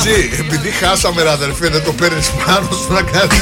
Εσύ, επειδή χάσαμε ρε αδερφέ, δεν το παίρνεις πάνω σου να κάνει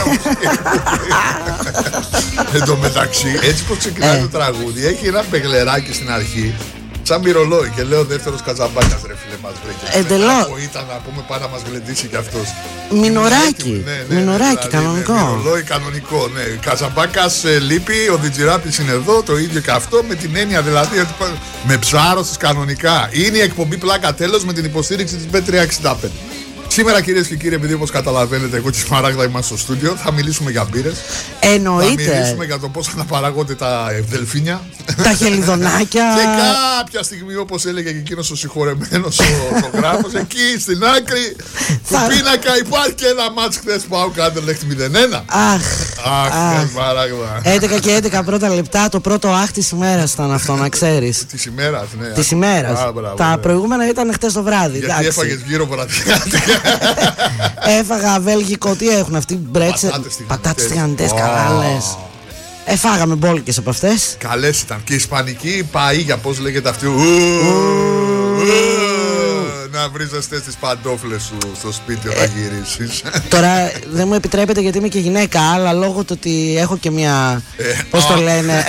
εν τω μεταξύ, έτσι πως ξεκινάει το τραγούδι, έχει ένα πεγλεράκι στην αρχή, σαν μυρολόι, και λέω δεύτερος Καζαμπάκας ρε φίλε μας βρήκε. Εντελώς. Ήταν να πούμε πάρα να μας γλεντήσει κι αυτός. Μινοράκι, μινοράκι κανονικό. Μυρολόι κανονικό, ναι. Καζαμπάκας λείπει, ο Διτζιράπης είναι εδώ, το ίδιο και αυτό, με την έννοια δηλαδή ότι με ψάρωσες κανονικά. Είναι η εκπομπή Πλάκα Τέλος με την υποστήριξη της Bet365. Σήμερα, κυρίες και κύριοι, επειδή όπως καταλαβαίνετε, εγώ και η Σμαράγδα είμαστε στο στούντιο, θα μιλήσουμε για μπύρες. Εννοείται. Θα μιλήσουμε για το πώς αναπαράγονται τα δελφίνια. Τα χελιδονάκια. Και κάποια στιγμή, όπως έλεγε και εκείνος ο συγχωρεμένος ο φωτογράφος, εκεί στην άκρη του πίνακα υπάρχει και ένα μάτς χθες που άου Άντερλεχτ 0-1. Αχ, Σμαράγδα. 11 και 11 πρώτα λεπτά, το πρώτο αχ της ημέρας ήταν αυτό, να ξέρεις. Της ημέρας, ναι. Της ημέρας. Τα προηγούμενα ήταν χτες το βράδυ. Γιατί έφαγες γύρω βραδιάτικα. Έφαγα βέλγικο, τι έχουν αυτοί, μπρέτσε. Πατάτες τηγανιτές, καλά λες. Φάγαμε μπόλικες από αυτές. Καλές ήταν. Και η ισπανική παΐγια, πώς λέγεται αυτή. Να βρίζεστε τις παντόφλες σου στο σπίτι όταν γυρίσεις. Τώρα δεν μου επιτρέπετε γιατί είμαι και γυναίκα, αλλά λόγω του ότι έχω και μια, πώς το λένε,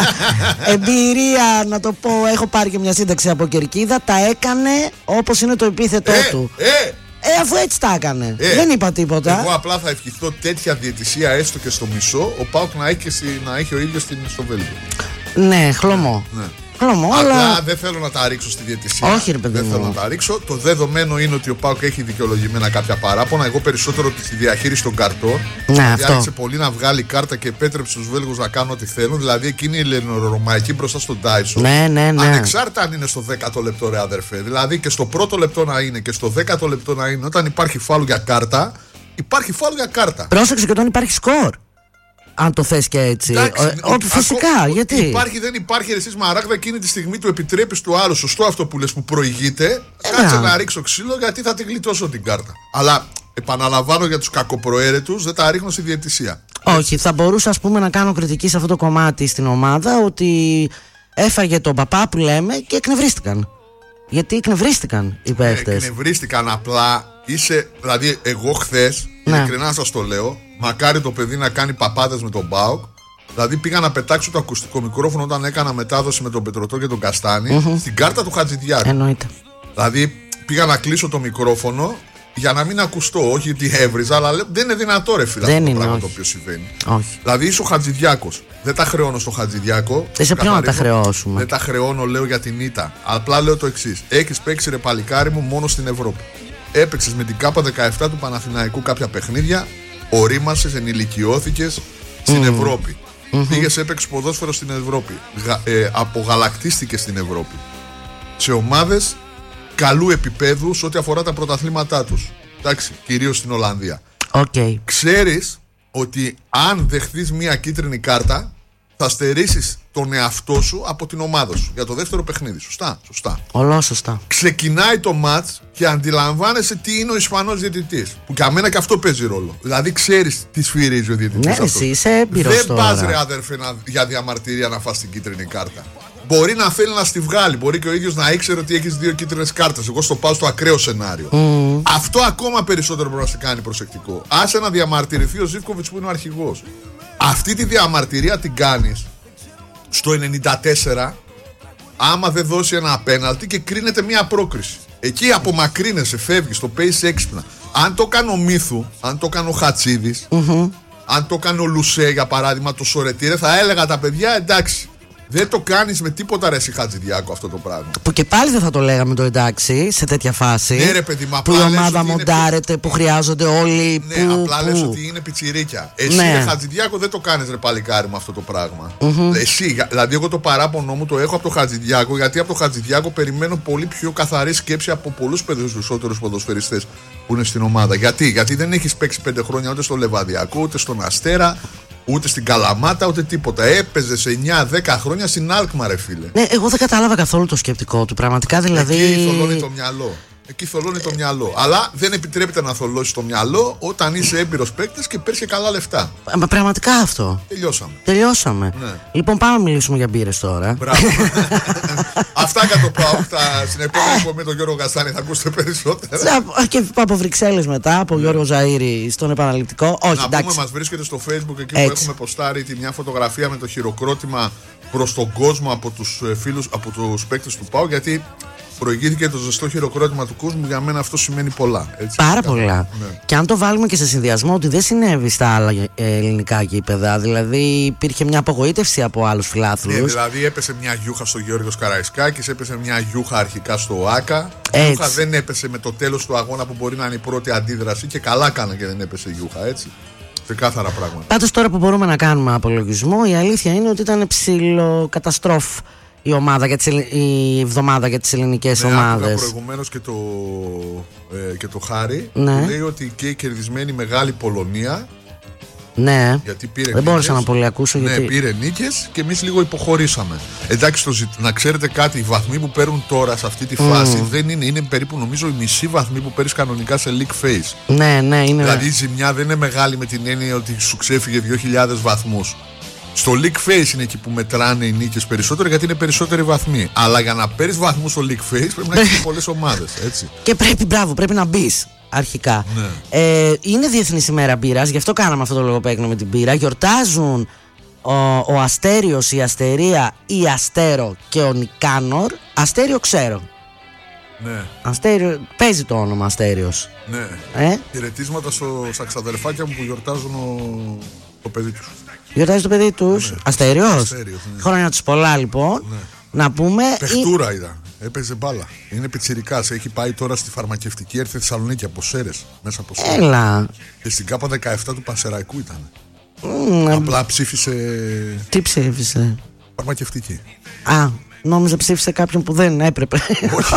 εμπειρία να το πω, έχω πάρει και μια σύνταξη από Κερκίδα, τα έκανε όπως είναι το επίθετό του. Αφού έτσι τα έκανε. Δεν είπα τίποτα. Εγώ απλά θα ευχηθώ τέτοια διαιτησία έστω και στο μισό, ο ΠΑΟΚ να έχει ο ίδιος στο Βέλγιο. Ναι, χλωμό. Ναι. Απλά αλλά δεν θέλω να τα ρίξω στη διαιτησία. Όχι, ρε παιδί δεν μου. θέλω να τα ρίξω. Το δεδομένο είναι ότι ο ΠΑΟΚ έχει δικαιολογημένα κάποια παράπονα. Εγώ περισσότερο στη διαχείριση των καρτών. Ναι, άρχισε πολύ να βγάλει κάρτα και επέτρεψε στους Βέλγους να κάνουν ό,τι θέλουν. Δηλαδή εκείνη η Ελληνορωμαϊκή μπροστά στον Τάισον. Ναι. Ανεξάρτητα αν είναι στο 10ο λεπτό, ρε αδερφέ. Δηλαδή και στο πρώτο λεπτό να είναι και στο 10ο λεπτό να είναι. Όταν υπάρχει φάουλ για κάρτα, υπάρχει φάουλ για κάρτα. Πρόσεξε και όταν υπάρχει σκορ. Αν το θες και έτσι. Φυσικά, γιατί. Υπάρχει, δεν υπάρχει, εσείς Μαράγδα, εκείνη τη στιγμή του επιτρέπεις του άλλου. Σωστό αυτό που λες που προηγείται. Κάτσε να ρίξω ξύλο γιατί θα τη γλιτώσω την κάρτα. Αλλά επαναλαμβάνω για τους κακοπροαίρετους, δεν τα ρίχνω στη διαιτησία. Όχι, θα μπορούσα ας πούμε να κάνω κριτική σε αυτό το κομμάτι στην ομάδα ότι έφαγε τον παπά που λέμε και εκνευρίστηκαν. Γιατί εκνευρίστηκαν οι παίχτες. Εκνευρίστηκαν απλά. Δηλαδή, εγώ χθες, ειλικρινά σας το λέω, μακάρι το παιδί να κάνει παπάδες με τον ΠΑΟΚ. Δηλαδή, πήγα να πετάξω το ακουστικό μικρόφωνο όταν έκανα μετάδοση με τον Πετρωτό και τον Καστάνη στην κάρτα του Χατζηδιάκου. Εννοείται. Δηλαδή, πήγα να κλείσω το μικρόφωνο για να μην ακουστώ. Όχι ότι έβριζα, αλλά δεν είναι δυνατό, ρε φίλε, αυτό το πράγμα το οποίο συμβαίνει. Όχι. Δηλαδή, είσαι ο Χατζηδιάκος. Δεν τα χρεώνω στο Χατζηδιάκο. Σε ποιον να τα χρεώσουμε. Δεν τα χρεώνω, λέω, για την ήττα. Απλά λέω το εξής. Έχεις παίξει, ρε παλικάρι μου, μόνο στην Ευρώπη. Έπαιξες με την ΚΑΠΑ 17 του Παναθηναϊκού κάποια παιχνίδια, ορίμασες, ενηλικιώθηκες στην Ευρώπη. Πήγες, έπαιξες ποδόσφαιρο στην Ευρώπη. Απογαλακτίστηκες στην Ευρώπη. Σε ομάδες καλού επίπεδου σε ό,τι αφορά τα πρωταθλήματά τους. Εντάξει, κυρίως στην Ολλανδία. Ξέρεις ότι αν δεχθείς μια κίτρινη κάρτα, θα στερήσεις τον εαυτό σου από την ομάδα σου για το δεύτερο παιχνίδι. Σωστά. Ολόσωστα. Ξεκινάει το μάτς και αντιλαμβάνεσαι τι είναι ο Ισπανός διαιτητής. Που για μένα και αυτό παίζει ρόλο. Δηλαδή ξέρεις τι σφυρίζει ο διαιτητής. Ναι, εσύ είσαι έμπειρος. Δεν πας, ρε αδερφέ, για διαμαρτυρία να φας την κίτρινη κάρτα. Μπορεί να θέλει να στη βγάλει. Μπορεί και ο ίδιος να ήξερε ότι έχεις 2 κίτρινες κάρτες. Εγώ στο πάω στο ακραίο σενάριο. Αυτό ακόμα περισσότερο πρέπει να σε κάνει προσεκτικό. Άσε να διαμαρτυρηθεί ο Ζίβκοβιτς που είναι ο αρχηγός. Αυτή τη διαμαρτυρία την κάνεις στο 94 άμα δεν δώσει ένα απέναλτι και κρίνεται μια πρόκριση. Εκεί απομακρύνεσαι, φεύγεις, το παίζεις έξυπνα. Αν το κάνω ο Μύθου, αν το κάνω ο Χατσίδης, αν το κάνω ο Λουσέ για παράδειγμα, το Σορετήρε, θα έλεγα τα παιδιά εντάξει. Δεν το κάνεις με τίποτα, ρε εσύ Χατζηδιάκο, αυτό το πράγμα. Που και πάλι δεν θα το λέγαμε το εντάξει σε τέτοια φάση. Ναι, ρε παιδί, μα που η ομάδα μοντάρεται, που χρειάζονται όλοι. Ναι, απλά λες ότι είναι πιτσιρίκια. Εσύ, ρε Χατζηδιάκο, δεν το κάνεις, ρε παλικάρι μου, αυτό το πράγμα. Εσύ, δηλαδή, εγώ το παράπονο μου το έχω από το Χατζηδιάκο, γιατί από το Χατζηδιάκο περιμένω πολύ πιο καθαρή σκέψη από πολλούς περισσότερους ποδοσφαιριστές που είναι στην ομάδα. Γιατί δεν έχεις παίξει 5 χρόνια ούτε στο Λεβαδιακό, ούτε στον Αστέρα. Ούτε στην Καλαμάτα, ούτε τίποτα. Έπαιζε σε 9-10 χρόνια στην Αλκμαρ, ρε φίλε. Ναι, εγώ δεν κατάλαβα καθόλου το σκεπτικό του. Πραγματικά δηλαδή. Εκεί θολώνει το μυαλό. Εκεί θολώνει το μυαλό. Αλλά δεν επιτρέπεται να θολώσει το μυαλό όταν είσαι έμπειρος παίκτης και παίρνεις και καλά λεφτά. Πραγματικά αυτό. Τελειώσαμε. Ναι. Λοιπόν, πάμε να μιλήσουμε για μπύρες τώρα. Μπράβο. Αυτά για το ΠΑΟΚ. Στην επόμενη με τον Γιώργο Γαστάνη θα ακούσετε περισσότερα. Και από Βρυξέλλες μετά, από Γιώργο Ζαΐρη στον επαναληπτικό. Όχι, να πούμε, μας βρίσκεται στο Facebook εκεί που έχουμε ποστάρει μια φωτογραφία με το χειροκρότημα προς τον κόσμο από τους φίλους, από τους παίκτες του ΠΑΟΚ, γιατί προηγήθηκε το ζεστό χειροκρότημα του κόσμου. Για μένα αυτό σημαίνει πολλά. Έτσι, πάρα πολλά. Ναι. Και αν το βάλουμε και σε συνδυασμό ότι δεν συνέβη στα άλλα ελληνικά γήπεδα, δηλαδή υπήρχε μια απογοήτευση από άλλους φιλάθλους. Ναι, δηλαδή έπεσε μια γιούχα στο Γιώργος Καραϊσκάκης, έπεσε μια γιούχα αρχικά στο ΆΚΑ. Η γιούχα δεν έπεσε με το τέλος του αγώνα που μπορεί να είναι η πρώτη αντίδραση, και καλά κάνα και δεν έπεσε η γιούχα, έτσι. Ξεκάθαρα πράγματα. Πάντως τώρα που μπορούμε να κάνουμε απολογισμό, η αλήθεια είναι ότι ήταν ψιλοκαταστρόφ η εβδομάδα για τις ελληνικές ομάδες. Άκουγα προηγουμένως και το Χάρη, που λέει ότι και η κερδισμένη μεγάλη Πολωνία, γιατί πήρε δεν μπόρεσα να πολύ ακούσω, γιατί πήρε νίκες και εμείς λίγο υποχωρήσαμε. Εντάξει, να ξέρετε κάτι, οι βαθμοί που παίρνουν τώρα σε αυτή τη φάση δεν είναι περίπου, νομίζω, οι μισοί βαθμοί που παίρνεις κανονικά σε league phase. Ναι, είναι. Δηλαδή η ζημιά δεν είναι μεγάλη με την έννοια ότι σου ξέφυγε 2.000 βαθμούς. Στο league phase είναι εκεί που μετράνε οι νίκες περισσότερο, γιατί είναι περισσότεροι βαθμοί. Αλλά για να παίρνεις βαθμούς στο league phase πρέπει να έχεις πολλές ομάδες, έτσι. Και πρέπει να μπεις αρχικά. Ναι. Είναι Διεθνής ημέρα μπύρας, γι' αυτό κάναμε αυτό το λογοπαίγνιο με την μπύρα. Γιορτάζουν ο Αστέριος, η Αστερία, η Αστέρο και ο Νικάνορ. Αστέριο ξέρω. Ναι. Αστέριο, παίζει το όνομα Αστέριος. Ναι. Χαιρετίσματα στα ξαδερφάκια μου που γιορτάζουν το παιδί τους. Γιορτάζει το παιδί τους, ναι. Αστέριος. Ναι. Χρόνια τους πολλά, λοιπόν. Ναι. Να πούμε. Παιχτούρα είδα. Έπαιζε μπάλα. Είναι πιτσιρικάς. Έχει πάει τώρα στη φαρμακευτική. Έρθε Θεσσαλονίκη από Σέρες. Μέσα από Σέρες. Έλα. Και στην ΚΑΠΑ 17 του Πανσεραϊκού ήταν. Απλά ψήφισε. Τι ψήφισε? Φαρμακευτική. Νόμιζα ψήφισε κάποιον που δεν έπρεπε. Όχι.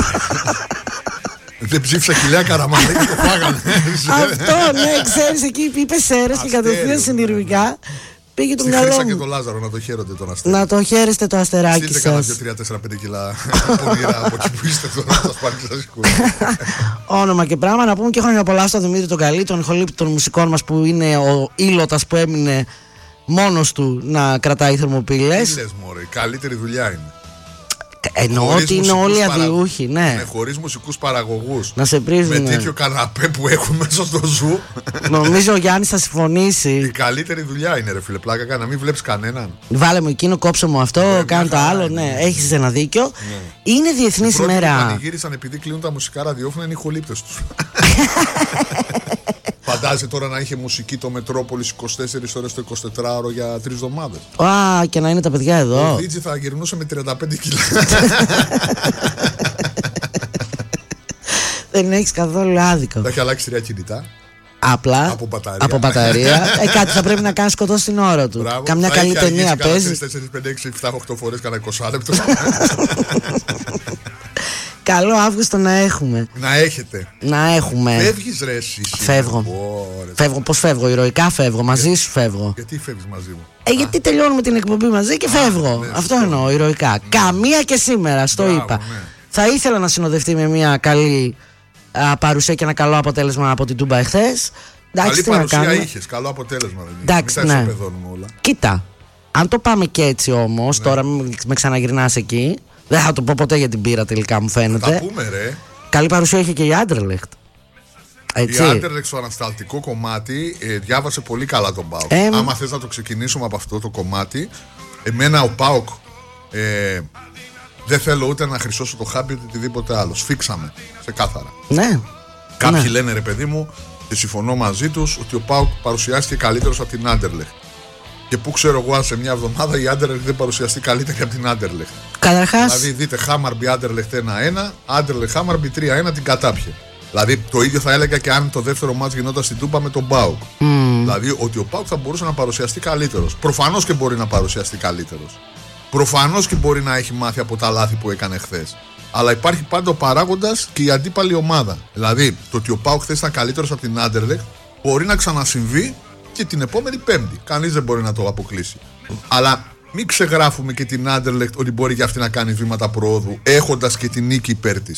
Δεν ψήφισα Χιλιά Καραμανλή και το φάγανε. Αυτό, ναι, ξέρεις, εκεί είπε Σέρες και κατευθείαν συνειρμικά. Πήγε το μυαλό μου. Χρήσα και τον Λάζαρο να το χαίρονται τον Αστέρι. Να το χαίρεστε το αστεράκι σας. Στείλτε κανένα 2-3-4-5 κιλά πονηρά από εκεί που είστε τώρα, να σας πάρει και σας σηκούν. Όνομα και πράγμα. Να πούμε και χρόνια πολλά στον Δημήτρη τον Καλή, τον ηχολήπτη των μουσικών μας, που είναι ο ήλωτας που έμεινε μόνος του να κρατάει θερμοπύλες. Τι λες μωρέ, η καλύτερη δουλειά είναι. Εννοώ ότι είναι όλοι αδιούχοι, ναι. Ναι, χωρίς μουσικούς παραγωγούς. Να σε πρίζουν. Με τέτοιο καναπέ που έχουν μέσα στο ζου. Νομίζω ο Γιάννης θα συμφωνήσει. Η καλύτερη δουλειά είναι, ρε φίλε, πλάκα κάνει, να μην βλέπεις κανέναν. Βάλε μου εκείνο, κόψε μου αυτό, κάνε το άλλο. Ναι, έχεις ένα δίκιο. Ναι. Είναι Διεθνής ημέρα. Που πανηγύρισαν επειδή κλείνουν τα μουσικά ραδιόφωνα είναι οι ηχολήπτες τους. Φαντάζεσαι τώρα να είχε μουσική το Μετρόπολης 24 ώρες το 24ωρο για 3 εβδομάδες. Και να είναι τα παιδιά εδώ. Ο Δίτζι θα γυρνούσε με 35 κιλά. Δεν έχεις καθόλου άδικο. Θα έχει αλλάξει 3 κινητά. Απλά από μπαταρία. Κάτι θα πρέπει να κάνει σκοτώσει την ώρα του. Μπράβο. Καμιά καλή ταινία παίζει. 4, 5, 6, 7, 8 φορές, κάνα 20 λεπτό. Καλό Αύγουστο να έχουμε. Να έχετε. Να έχουμε. Φεύγεις ρε εσύ? Φεύγω. Πώς φεύγω? Ηρωικά φεύγω. Μαζί σου φεύγω. Γιατί φεύγεις μαζί μου? Γιατί τελειώνουμε την εκπομπή μαζί και φεύγω. Ναι, αυτό εννοώ, ηρωικά. Καμία και σήμερα, στο είπα. Ναι. Θα ήθελα να συνοδευτεί με μια καλή παρουσία και ένα καλό αποτέλεσμα από την Τούμπα εχθές. Καλή παρουσία είχες, καλό αποτέλεσμα δεν είχες. Εντάξει, ναι. Όλα. Κοίτα, αν το πάμε και έτσι όμως, ναι. Τώρα με ξαναγυρνάς εκεί. Δεν θα το πω ποτέ για την πύρα τελικά, μου φαίνεται. Θα πούμε ρε. Καλή παρουσία είχε και η Άντερλεχτ. Η Άντερλεχτ στο ανασταλτικό κομμάτι διάβασε πολύ καλά τον ΠΑΟΚ. Άμα θες να το ξεκινήσουμε από αυτό το κομμάτι, εμένα ο ΠΑΟΚ δεν θέλω ούτε να χρυσώσω το χάπι ούτε οτιδήποτε άλλο. Σφίξαμε, ξεκάθαρα. Ναι. Κάποιοι λένε ρε παιδί μου, και συμφωνώ μαζί τους, ότι ο ΠΑΟΚ παρουσιάστηκε καλύτερος από την Άντερλεχτ. Και πού ξέρω εγώ αν σε μια εβδομάδα η Άντερλεχτ δεν παρουσιαστεί καλύτερη από την Άντερλεχτ. Καταρχάς. Δηλαδή δείτε Χάμαρμπι Άντερλεχτ 1-1, Άντερλεχτ Χάμαρμπι 3-1, την κατάπιε. Δηλαδή το ίδιο θα έλεγα και αν το δεύτερο μάτς γινόταν στην Τούμπα με τον ΠΑΟΚ. Δηλαδή ότι ο ΠΑΟΚ θα μπορούσε να παρουσιαστεί καλύτερος. Προφανώς και μπορεί να παρουσιαστεί καλύτερος. Προφανώς και μπορεί να έχει μάθει από τα λάθη που έκανε χθες. Αλλά υπάρχει πάντα ο παράγοντας και η αντίπαλη ομάδα. Δηλαδή το ότι ο ΠΑΟΚ χθες ήταν καλύτερος από την Άντερλεχτ μπορεί να ξανασυμβεί και την επόμενη Πέμπτη. Κανείς δεν μπορεί να το αποκλείσει. Αλλά μην ξεγράφουμε και την Άντερλεχτ ότι μπορεί και αυτή να κάνει βήματα προόδου έχοντας και την νίκη υπέρ της.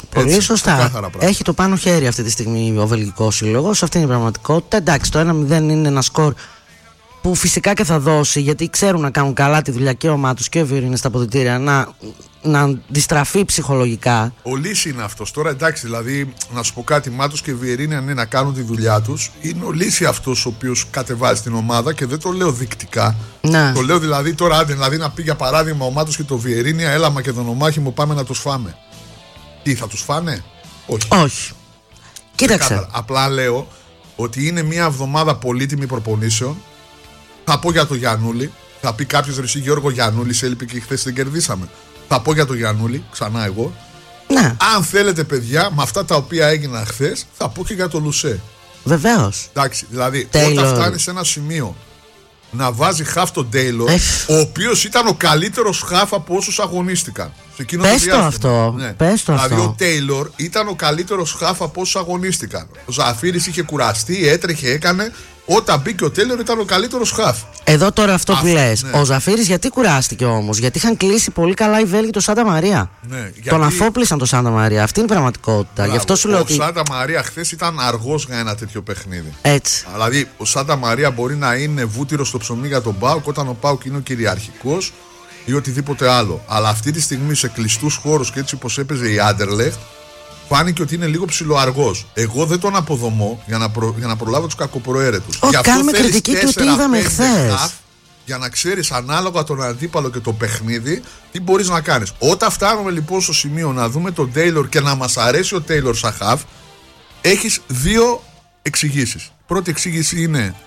Πολύ σωστά. Έχει το πάνω χέρι αυτή τη στιγμή ο βελγικός σύλλογος. Αυτή είναι η πραγματικότητα. Εντάξει, το 1-0 είναι ένα σκορ που φυσικά και θα δώσει, γιατί ξέρουν να κάνουν καλά τη δουλειά και ο Μάτος και ο Βιερίνια στα αποδυτήρια, να αντιστραφεί ψυχολογικά. Ο Λύση είναι αυτός. Τώρα εντάξει, δηλαδή να σου πω κάτι, Μάτος και Βιερίνια είναι να κάνουν τη δουλειά τους. Είναι ο Λύση αυτός ο οποίος κατεβάζει την ομάδα και δεν το λέω δεικτικά. Να. Το λέω δηλαδή τώρα, δηλαδή να πει για παράδειγμα ο Μάτος και το Βιερίνια, έλα Μακεδονομάχημο, πάμε να τους φάμε. Τι, θα τους φάνε? Όχι. Όχι. Κοίταξε. Απλά λέω ότι είναι μια εβδομάδα πολύτιμη προπονήσεων. Θα πω για το Γιαννούλη. Θα πει κάποιος, ρε Γιώργο, Γιαννούλης έλειπε και χθες δεν κερδίσαμε. Θα πω για το Γιαννούλη, ξανά εγώ. Ναι. Αν θέλετε, παιδιά, με αυτά τα οποία έγιναν χθες, θα πω και για το Λουσέ. Βεβαίως. Εντάξει, δηλαδή, Taylor. όταν φτάνει σε ένα σημείο να βάζει χαφ τον Τέιλορ, ο οποίος ήταν ο καλύτερος χαφ από όσους αγωνίστηκαν. Πες το αυτό. Ναι. Πες το δηλαδή, αυτό. ο Τέιλορ ήταν ο καλύτερος χαφ από όσους αγωνίστηκαν. Ο Ζαφίρης είχε κουραστεί, έτρεχε, έκανε. Όταν μπήκε ο Τέιλορ ήταν ο καλύτερος χαφ. Εδώ τώρα αυτό που λες. Ναι. Ο Ζαφίρης γιατί κουράστηκε όμως? Γιατί είχαν κλείσει πολύ καλά οι Βέλγοι το Σάντα Μαρία. Ναι, Τον αφόπλησαν το Σάντα Μαρία. Αυτή είναι η πραγματικότητα. Γι' αυτό σου λέω ο ότι. Ο Σάντα Μαρία χθες ήταν αργός για ένα τέτοιο παιχνίδι. Έτσι. Δηλαδή, ο Σάντα Μαρία μπορεί να είναι βούτυρο στο ψωμί για τον ΠΑΟΚ όταν ο ΠΑΟΚ είναι ο κυριαρχικός ή οτιδήποτε άλλο. Αλλά αυτή τη στιγμή σε κλειστούς χώρους και έτσι όπως έπαιζε η Άντερλεχτ, φάνηκε ότι είναι λίγο ψιλοαργός. Εγώ δεν τον αποδομώ για να προλάβω τους κακοπροαίρετους. Όχι, κάνουμε κριτική του τι είδαμε χθες. Για να ξέρεις ανάλογα τον αντίπαλο και το παιχνίδι τι μπορείς να κάνεις. Όταν φτάνουμε λοιπόν στο σημείο να δούμε τον Τέιλορ και να μας αρέσει ο Τέιλορ σαν χαφ, έχεις δύο εξηγήσεις. Πρώτη εξήγηση είναι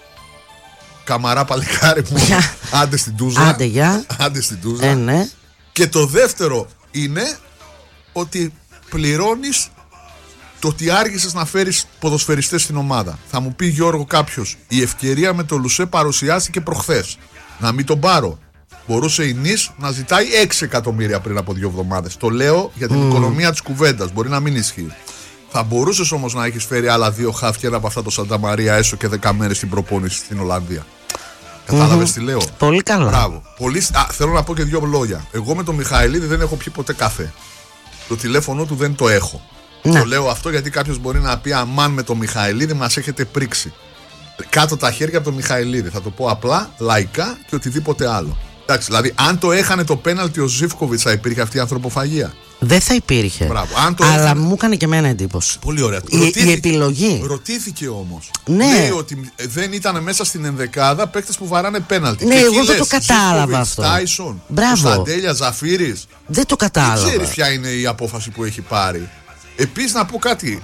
καμαρά παλικάρι μου, άντε στην τούζα. Άντε στην τούζα. Ναι. Και το δεύτερο είναι ότι πληρώνεις το ότι άργησες να φέρεις ποδοσφαιριστές στην ομάδα. Θα μου πει Γιώργο κάποιος, η ευκαιρία με το Λουσέ παρουσιάστηκε προχθές. Να μην τον πάρω. Μπορούσε η Νις να ζητάει 6 εκατομμύρια πριν από 2 εβδομάδες. Το λέω για την οικονομία της κουβέντας. Μπορεί να μην ισχύει. Θα μπορούσες όμως να έχεις φέρει άλλα 2 χαφ και ένα από αυτά το Σάντα Μαρία έστω και 10 μέρες στην προπόνηση στην Ολλανδία. Κατάλαβες τι λέω? Πολύ καλά. Μπράβο. Θέλω να πω και 2 λόγια. Εγώ με τον Μιχαηλίδη δεν έχω πιει ποτέ καφέ. Το τηλέφωνο του δεν το έχω. Ναι. Το λέω αυτό γιατί κάποιος μπορεί να πει αμάν με τον Μιχαηλίδη μας έχετε πρίξει. Κάτω τα χέρια από τον Μιχαηλίδη. Θα το πω απλά, λαϊκά και οτιδήποτε άλλο. Εντάξει, δηλαδή αν το έχανε το πέναλτι ο Ζίβκοβιτς θα υπήρχε αυτή η ανθρωποφαγία? Δεν θα υπήρχε. Μπράβο. Αλλά μου έκανε και εμένα εντύπωση. Πολύ ωραία. Η επιλογή. Ρωτήθηκε όμως. Ναι. Λέει ότι δεν ήταν μέσα στην ενδεκάδα παίκτες που βαράνε πέναλτι. Ναι, εγώ δεν το κατάλαβα αυτό. Τάισον, μπράβο. Κωνσταντέλια, Ζαφίρης. Δεν το κατάλαβα. Δεν ξέρει ποια είναι η απόφαση που έχει πάρει. Επίσης να πω κάτι.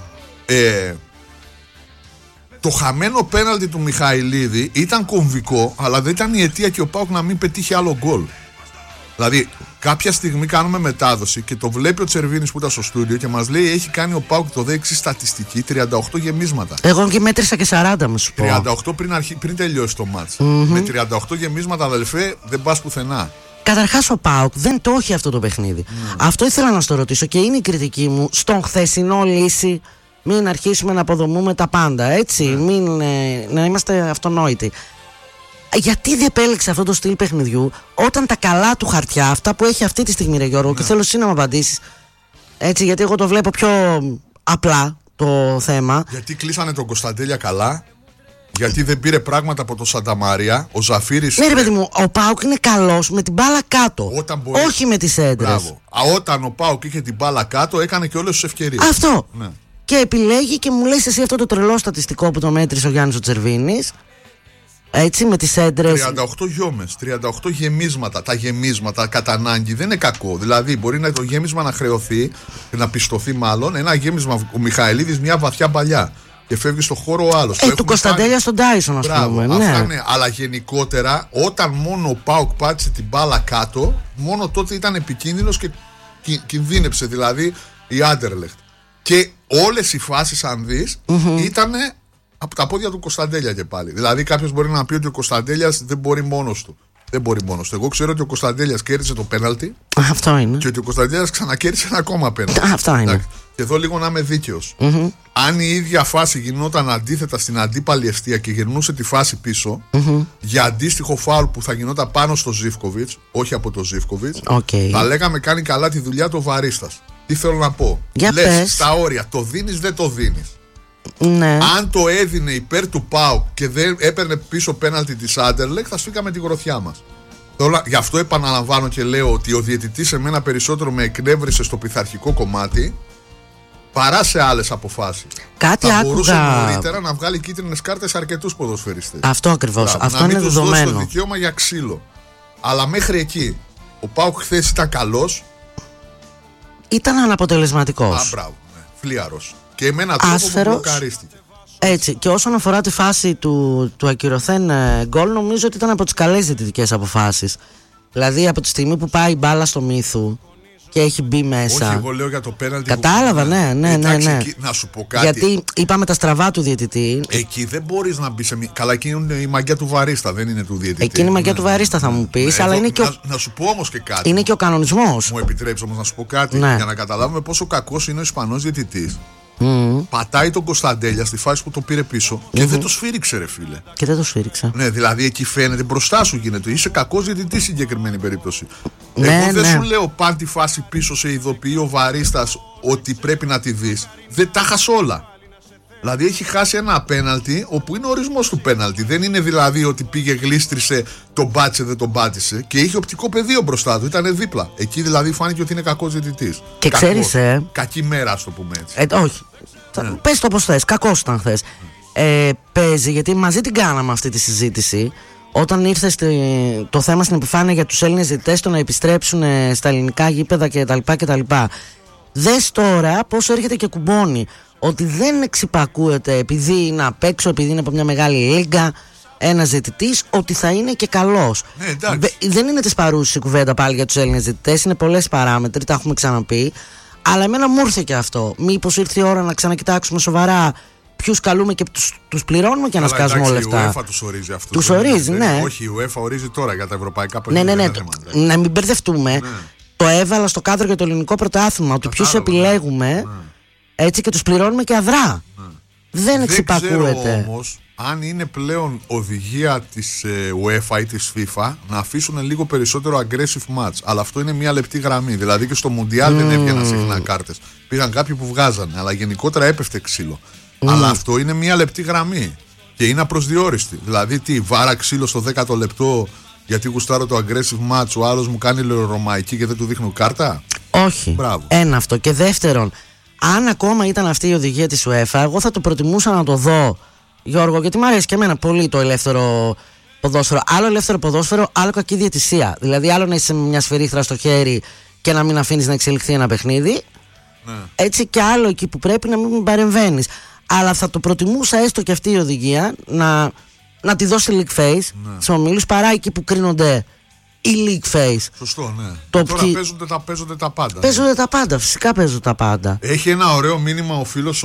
Το χαμένο πέναλτι του Μιχαηλίδη ήταν κομβικό, αλλά δεν ήταν η αιτία και ο ΠΑΟΚ να μην πετύχει άλλο γκολ. Δηλαδή, κάποια στιγμή κάνουμε μετάδοση και το βλέπει ο Τσερβίνης που ήταν στο στούντιο και μας λέει: έχει κάνει ο ΠΑΟΚ το δέξη στατιστική 38 γεμίσματα. Εγώ και μέτρησα και 40, μου σου πω. 38 πριν τελειώσει το μάτς. Με 38 γεμίσματα, αδελφέ, δεν πας πουθενά. Καταρχάς ο ΠΑΟΚ δεν το έχει αυτό το παιχνίδι. Αυτό ήθελα να στο ρωτήσω και είναι η κριτική μου στον χθεσινό Λύση. Μην αρχίσουμε να αποδομούμε τα πάντα, έτσι. Να είμαστε αυτονόητοι. Γιατί δεν επέλεξε αυτό το στυλ παιχνιδιού όταν τα καλά του χαρτιά, αυτά που έχει αυτή τη στιγμή, ρε Γιώργο, και θέλω εσύ να μου απαντήσεις. Έτσι, γιατί εγώ το βλέπω πιο απλά το θέμα. Γιατί κλείσανε τον Κωνσταντέλια καλά. Γιατί δεν πήρε πράγματα από το Σάντα Μαρία. Ο Ζαφίρης. Ναι, ρε παιδί μου, ο ΠΑΟΚ είναι καλός με την μπάλα κάτω. Όχι με τις έντρες. Όταν ο ΠΑΟΚ είχε την μπάλα κάτω, έκανε και όλες τις ευκαιρίες. Αυτό. Ναι. Και επιλέγει και μου λες εσύ αυτό το τρελό στατιστικό που το μέτρησε ο Γιάννης ο Τσερβίνης. Έτσι, με τις έντρες. 38 γιόμες, 38 γεμίσματα. Τα γεμίσματα κατά ανάγκη δεν είναι κακό. Δηλαδή, μπορεί το γέμισμα να χρεωθεί, να πιστωθεί μάλλον. Ένα γέμισμα, ο Μιχαηλίδης, μια βαθιά παλιά. Και φεύγει στο χώρο ο άλλος. Του Κωνσταντέλια στον Τάισον, ας πούμε. Ναι. Αυτά είναι, αλλά γενικότερα, όταν μόνο ο ΠΑΟΚ πάτησε την μπάλα κάτω, μόνο τότε ήταν επικίνδυνος και κινδύνεψε. Δηλαδή, η Άντερλεχτ. Και όλες οι φάσεις, αν δεις, ήταν από τα πόδια του Κωνσταντέλια και πάλι. Δηλαδή, κάποιος μπορεί να πει ότι ο Κωνσταντέλιας δεν μπορεί μόνος του. Δεν μπορεί μόνος του. Εγώ ξέρω ότι ο Κωνσταντέλιας κέρδισε το πέναλτι. Αυτό είναι. Και ότι ο Κωνσταντέλιας ξανακέρδισε ένα ακόμα πέναλτι. Αυτό είναι. Και εδώ λίγο να είμαι δίκαιος. Αν η ίδια φάση γινόταν αντίθετα στην αντίπαλη ευθεία και γυρνούσε τη φάση πίσω, για αντίστοιχο φάουλ που θα γινόταν πάνω στο Ζίβκοβιτς, όχι από το Ζίβκοβιτς, θα λέγαμε κάνει καλά τη δουλειά του Βαρίστας. Τι θέλω να πω. Λες στα όρια, το δίνεις, δεν το δίνεις. Ναι. Αν το έδινε υπέρ του ΠΑΟΚ και δεν έπαιρνε πίσω πέναλτι της Άντερλεχτ, θα σφίγαμε τη γροθιά μας. Γι' αυτό επαναλαμβάνω και λέω ότι ο διαιτητής εμένα περισσότερο με εκνεύρισε στο πειθαρχικό κομμάτι παρά σε άλλες αποφάσεις. Κάτι θα άκουγα. μπορούσε νωρίτερα να βγάλει κίτρινες κάρτες σε αρκετούς ποδοσφαιριστές. Αυτό ακριβώς. Αυτό είναι δεδομένο. Να μην τους δώσει το δικαίωμα για ξύλο. Αλλά μέχρι εκεί ο ΠΑΟΚ χθες ήταν καλός. Ήταν αναποτελεσματικός. Μπράβο. Ναι. Φλίαρος. Και εμένα τρόπο που μπλοκαρίστηκε. Έτσι. Και όσον αφορά τη φάση του ακυρωθέν γκολ, νομίζω ότι ήταν από τις καλές διαιτητικές αποφάσεις. Δηλαδή από τη στιγμή που πάει η μπάλα στο Μύθου και έχει μπει μέσα. Όχι, εγώ λέω για το πέναλτι. Κατάλαβα, ναι. Εκεί, να σου πω κάτι. Γιατί είπαμε τα στραβά του διαιτητή. Εκεί δεν μπορείς να μπει σε. Καλά, εκεί είναι η μαγιά του βαρίστα, δεν είναι του διαιτητή. Εκεί είναι η μαγιά του βαρίστα, θα μου πεις. Αλλά είναι και να σου πω όμως και κάτι. Είναι και ο κανονισμός. Μου επιτρέψεις όμως να σου πω κάτι. Ναι. Για να καταλάβουμε πόσο κακός είναι ο Ισπανός διαιτητής. Πατάει τον Κωνσταντέλια στη φάση που το πήρε πίσω και δεν το σφύριξε, ρε φίλε. Και δεν το σφύριξε. Ναι, δηλαδή εκεί φαίνεται μπροστά σου γίνεται. Είσαι κακός διαιτητής στη συγκεκριμένη περίπτωση. Ναι, εγώ δεν σου λέω πάν τη φάση πίσω σε ειδοποιεί ο βαρίστας ότι πρέπει να τη δεις. Δεν τα χάσει όλα. Δηλαδή έχει χάσει ένα πέναλτι όπου είναι ο ορισμός του πέναλτι. Δεν είναι δηλαδή ότι πήγε γλίστρισε, τον πάτησε, δεν τον πάτησε. Και είχε οπτικό πεδίο μπροστά του, ήταν δίπλα. Εκεί δηλαδή φάνηκε ότι είναι κακός διαιτητής. Και ξέρεις, κακή μέρα, ας το πούμε έτσι. Όχι. Ναι. Πες το όπως θες, κακός ήταν χθες. Παίζει, γιατί μαζί την κάναμε αυτή τη συζήτηση. Όταν ήρθε το θέμα στην επιφάνεια για τους Έλληνες διαιτητές, το να επιστρέψουν στα ελληνικά γήπεδα κτλ. Δες τώρα πώς έρχεται και κουμπώνει. Ότι δεν εξυπακούεται επειδή είναι απ' έξω, επειδή είναι από μια μεγάλη λίγκα ένας διαιτητής, ότι θα είναι και καλός. Δεν είναι της παρούσης η κουβέντα πάλι για τους Έλληνες διαιτητές, είναι πολλές παράμετροι, τα έχουμε ξαναπεί. Αλλά εμένα μου ήρθε και αυτό. Μήπως ήρθε η ώρα να ξανακοιτάξουμε σοβαρά ποιους καλούμε και τους πληρώνουμε και να σκάζουμε όλα αυτά. Η UEFA τους ορίζει αυτούς. Τους ορίζει, ναι. Όχι, η UEFA ορίζει τώρα για τα ευρωπαϊκά παιχνίδια. Ναι. Να μην μπερδευτούμε. Ναι. Το έβαλα στο κάδρο για το ελληνικό πρωτάθλημα, ότι ποιους επιλέγουμε. Έτσι και τους πληρώνουμε και αδρά. Δεν εξυπακούεται. Δεν ξέρω όμως αν είναι πλέον οδηγία της UEFA ή της FIFA να αφήσουν λίγο περισσότερο aggressive match. Αλλά αυτό είναι μια λεπτή γραμμή. Δηλαδή και στο Μουντιάλ δεν έβγαιναν συχνά κάρτες. Πήγαν κάποιοι που βγάζανε, αλλά γενικότερα έπεφτε ξύλο. Αλλά αυτό είναι μια λεπτή γραμμή και είναι απροσδιόριστη. Δηλαδή τι, βάρα ξύλο στο 10ο λεπτό γιατί γουστάρω το aggressive match, ο άλλος μου κάνει λερωμαϊκή και δεν του δείχνω κάρτα. Όχι. Μπράβο. Ένα αυτό. Και δεύτερον, αν ακόμα ήταν αυτή η οδηγία της UEFA, εγώ θα το προτιμούσα να το δω, Γιώργο, γιατί μου αρέσει και εμένα πολύ το ελεύθερο ποδόσφαιρο. Άλλο ελεύθερο ποδόσφαιρο, άλλο κακή διαιτησία. Δηλαδή, άλλο να είσαι με μια σφυρίχτρα στο χέρι και να μην αφήνεις να εξελιχθεί ένα παιχνίδι. Ναι. Έτσι, και άλλο εκεί που πρέπει να μην παρεμβαίνεις. Αλλά θα το προτιμούσα έστω και αυτή η οδηγία να τη δώσει league face σε ομίλους παρά εκεί που κρίνονται η league face. Σωστό, ναι. Τώρα παίζονται τα πάντα. Παίζονται τα πάντα, φυσικά παίζονται τα πάντα. Έχει ένα ωραίο μήνυμα ο φίλος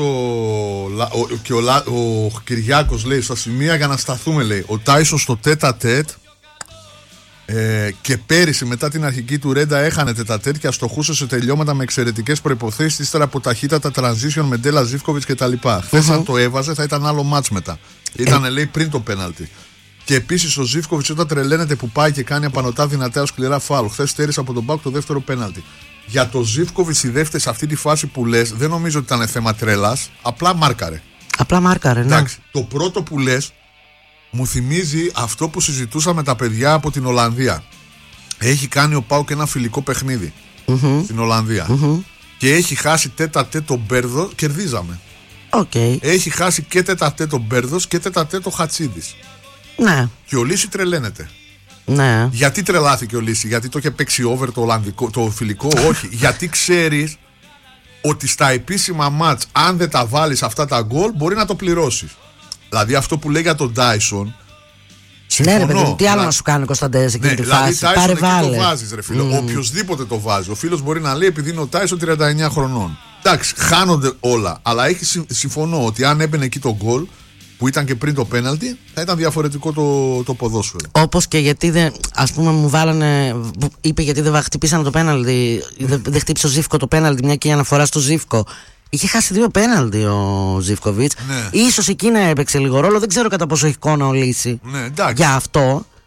ο Κυριάκος, λέει, στα σημεία για να σταθούμε, λέει. Ο Τάισον στο τέτα-τέτ και πέρυσι μετά την αρχική του ρέντα έχανε τέτα-τέτ και αστοχούσε σε τελειώματα με εξαιρετικές προϋποθέσεις ύστερα από ταχύτατα transition με Ντέλα Ζίβκοβιτς κτλ. Χθες αν το έβαζε θα ήταν άλλο μάτς μετά. Ήταν, λέει, πριν το πέναλτι. Και επίσης ο Ζίβκοβιτς όταν τρελαίνεται που πάει και κάνει απανωτά δυνατά σκληρά φάουλ. Χθες στέρισε από τον ΠΑΟΚ το δεύτερο πέναλτι. Για το Ζίβκοβιτς η δεύτερη σε αυτή τη φάση που λες δεν νομίζω ότι ήταν θέμα τρέλας. Απλά μάρκαρε. Ναι. Εντάξει, το πρώτο που λες μου θυμίζει αυτό που συζητούσα με τα παιδιά από την Ολλανδία. Έχει κάνει ο ΠΑΟΚ ένα φιλικό παιχνίδι στην Ολλανδία. Και έχει χάσει τέτα-τέτ τον Μπέρδο, κερδίζαμε. Έχει χάσει και τέτα-τέτ τον Μπέρδος και τέτα-τέτ ο Χατσίδης. Ναι. Και ο Λύση τρελαίνεται. Ναι. Γιατί τρελάθηκε ο Λύση, γιατί το είχε παίξει over το Ολλανδικό, το φιλικό? Όχι. Γιατί ξέρεις ότι στα επίσημα μάτς, αν δεν τα βάλεις αυτά τα γκολ, μπορεί να το πληρώσεις. Δηλαδή αυτό που λέει για τον Τάισον. Συμφωνώ. Ναι, ρε παιδί, τι άλλο να σου κάνει ο Κωνσταντέλιας εκείνη τη φάση. Πάρε βάλε. Το βάζεις, ρε φίλο. Οποιοςδήποτε το βάζει. Ο φίλος μπορεί να λέει επειδή είναι ο Τάισον 39 χρονών. Εντάξει, χάνονται όλα. Αλλά συμφωνώ ότι αν έμπαινε εκεί το γκολ, που ήταν και πριν το πέναλτι, θα ήταν διαφορετικό το ποδόσφαιρο. Όπως και γιατί δεν, ας πούμε, μου βάλανε. Είπε γιατί δεν χτυπήσανε το πέναλτι. Δεν χτύπησε ο Ζίβκο το πέναλτι, μια και η αναφορά στο Ζίβκο. Είχε χάσει 2 πέναλτι ο Ζίβκοβιτς. Ναι. Ίσως εκεί να έπαιξε λίγο ρόλο. Δεν ξέρω κατά πόσο έχει εικόνα ο Λύση. Ναι, για αυτό.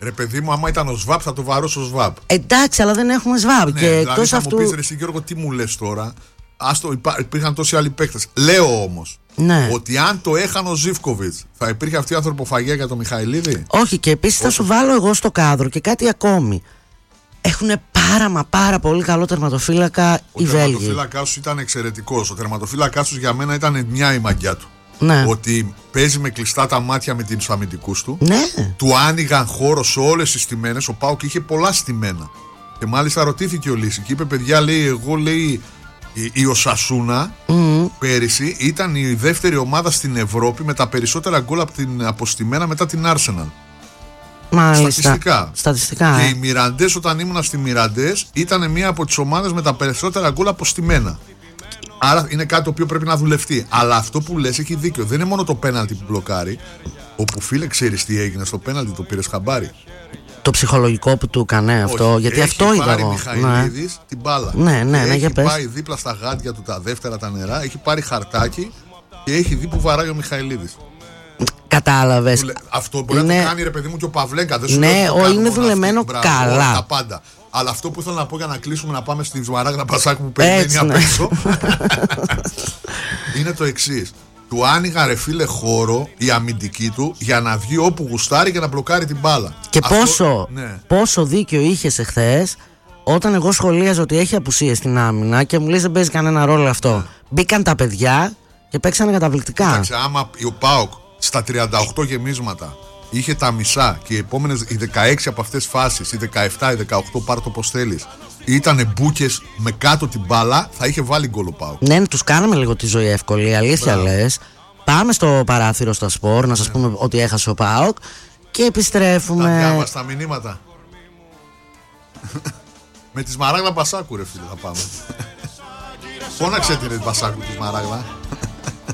Ρε παιδί μου, άμα ήταν ο ΣΒΑΠ, θα το βαρούσε ο ΣΒΑΠ. Εντάξει, αλλά δεν έχουμε ΣΒΑΠ. Ναι, και δηλαδή εκτός θα αυτού. μου πεις, ρε εσύ Γιώργο, τι μου λες τώρα. Υπήρχαν τόσοι άλλοι παίκτες. Λέω όμως ότι αν το έχανε ο Ζίβκοβιτς, θα υπήρχε αυτή η ανθρωποφαγία για τον Μιχαηλίδη. Όχι, και επίσης θα σου βάλω εγώ στο κάδρο και κάτι ακόμη. Έχουν πάρα πολύ καλό τερματοφύλακα οι Βέλγοι. Ο τερματοφύλακάς σου ήταν εξαιρετικός. Ο τερματοφύλακάς σου για μένα ήταν μια η μαγιά του. Ναι. Ότι παίζει με κλειστά τα μάτια με τους αμυντικούς του. Ναι. Του άνοιγαν χώρο σε όλες τις στιμένες. Ο ΠΑΟΚ είχε πολλά στιμένα. Και μάλιστα ρωτήθηκε ο Λύση και είπε: παιδιά, λέει, εγώ λέει. Η Οσασούνα πέρυσι ήταν η δεύτερη ομάδα στην Ευρώπη με τα περισσότερα γκολ αποστημένα μετά την Arsenal. Μάλιστα. Στατιστικά. Και οι Μιραντές, όταν ήμουν στη Μιραντές, ήταν μία από τις ομάδες με τα περισσότερα γκολ αποστημένα. Άρα είναι κάτι το οποίο πρέπει να δουλευτεί. Αλλά αυτό που λες έχει δίκιο. Δεν είναι μόνο το πέναλτι που μπλοκάρει. Όπου φίλε, ξέρεις τι έγινε στο πέναλτι, το πήρες χαμπάρι. Το ψυχολογικό που του έκανε αυτό. Όχι, γιατί αυτό είδα εγώ. Έχει πάρει Μιχαηλίδης την μπάλα. Ναι, έχει πες. πάει δίπλα στα γάντια του τα δεύτερα τα νερά. Έχει πάρει χαρτάκι και έχει δει που βαράει ο Μιχαηλίδης. Κατάλαβες. Αυτό μπορεί να το κάνει, ρε παιδί μου, και ο Παυλέκα. Δεν σου ναι, λέω είναι δουλεμένο καλά. Τα πάντα. Αλλά αυτό που ήθελα να πω για να κλείσουμε, να πάμε στη Σμαράγδα Πασάκου που περιμένει απ' έξω, είναι το εξής. Του άνοιγα, ρε φίλε, χώρο η αμυντική του για να βγει όπου γουστάρει και να μπλοκάρει την μπάλα. Και πόσο δίκιο είχες εχθές όταν εγώ σχολίαζα ότι έχει απουσίες στην άμυνα και μου λες δεν παίζει κανένα ρόλο αυτό. Μπήκαν τα παιδιά και παίξανε καταπληκτικά. Κοίταξε, άμα ο ΠΑΟΚ στα 38 γεμίσματα είχε τα μισά και οι επόμενες, οι 16 από αυτές φάσεις, οι 17, οι 18, πάρ' το πως θέλεις, ήτανε μπούκες με κάτω την μπάλα, θα είχε βάλει γκολ ο ΠΑΟΚ. Ναι, τους κάναμε λίγο τη ζωή εύκολη, αλήθεια λες. Πάμε στο παράθυρο στα σπορ να σας πούμε ότι έχασε ο ΠΑΟΚ και επιστρέφουμε. Τα διάβαστα μηνύματα. Με τη Σμαράγδα Πασάκου, ρε φίλε, θα πάμε. Φώναξε την Πασάκου τη Σμαράγδα.